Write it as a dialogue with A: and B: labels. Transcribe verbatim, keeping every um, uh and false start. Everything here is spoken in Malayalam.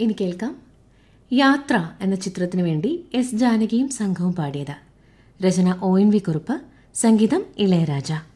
A: ഇനി കേൾക്കാം യാത്ര എന്ന ചിത്രത്തിനു വേണ്ടി എസ് ജാനകിയും സംഘവും പാടിയത്. രചന ഒ എൻ വി കുറുപ്പ്, സംഗീതം ഇളയരാജ.